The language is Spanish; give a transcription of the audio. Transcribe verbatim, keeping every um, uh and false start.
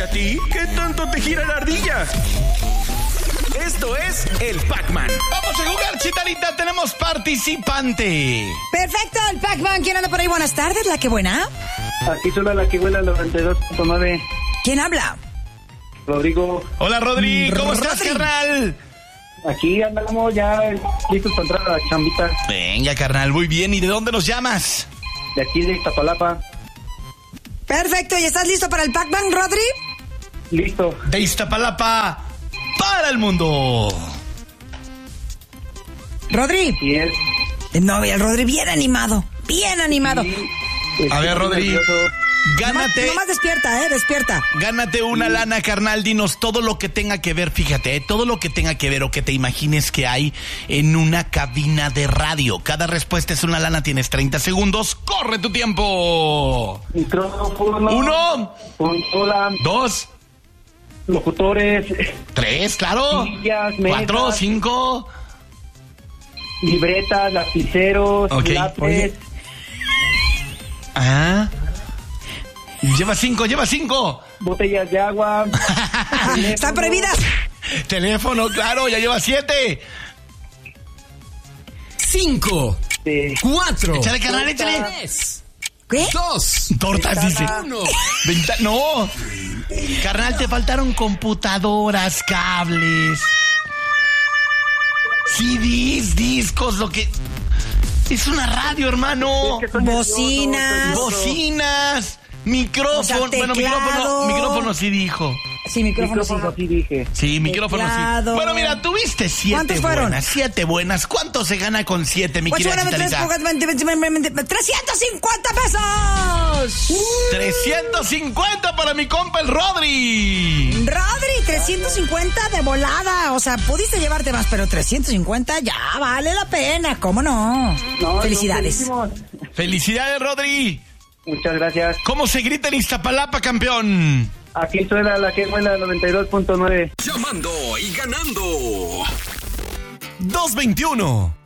¿A ti? ¿Qué tanto te gira la ardilla? Esto es el Pac-Man. Vamos a jugar, Chitarita. Tenemos participante. Perfecto, el Pac-Man. ¿Quién anda por ahí? Buenas tardes, ¿la que buena? Aquí solo la que huele noventa y dos punto nueve. ¿Quién habla? Rodrigo. Hola, Rodri. ¿Cómo Rodri. estás, carnal? Aquí andamos ya listos para entrar a la chambita. Venga, carnal, muy bien. ¿Y de dónde nos llamas? De aquí de Iztapalapa. Perfecto, ¿y estás listo para el Pac-Man, Rodri? Listo. De Iztapalapa para el mundo. Rodri. Y es. No, el Rodri bien animado, bien animado. Sí, A ver, estoy Rodri. nervioso. Gánate. Nomás, nomás despierta, eh, despierta. Gánate una lana, carnal. Dinos todo lo que tenga que ver, fíjate, eh, todo lo que tenga que ver o que te imagines que hay en una cabina de radio. Cada respuesta es una lana, tienes treinta segundos. ¡Corre tu tiempo! Micrófono. Uno. Consola. Dos. Locutores. Tres, claro. Sillas, mesas. Cuatro, cinco. Libretas, lapiceros. Ok. Lápiz. Oye. Ajá. Lleva cinco, lleva cinco. Botellas de agua. Están prohibidas. Teléfono, claro, ya lleva siete. Cinco, Este, cuatro, Échale, carnal, échale. tres, ¿Qué? dos, Tortas, dice. uno. Venta- no. Carnal, te faltaron computadoras, cables, C Ds, discos, lo que... Es una radio, hermano. es que estoy nervioso, Bocinas. estoy nervioso. Bocinas, micrófono. O sea, bueno, micrófono, teclado. micrófono sí dijo. Sí, micrófono, sí. Micrófono, sí dije. Sí, micrófono Teclado. sí. Bueno, mira, tuviste siete ¿Cuántos fueron? buenas, siete buenas. ¿Cuánto se gana con siete, mi Pues querida bueno, tres, Chitarita? veinte, veinte, veinte, veinte, veinte, trescientos cincuenta pesos. trescientos cincuenta para mi compa el Rodri. Rodri, trescientos cincuenta de volada. O sea, pudiste llevarte más, pero trescientos cincuenta ya vale la pena. ¿Cómo no? No, Felicidades. son buenísimos. Felicidades, Rodri. Muchas gracias. ¿Cómo se grita en Iztapalapa, campeón? Aquí suena la que huele noventa y dos punto nueve. Llamando y ganando. dos veintiuno.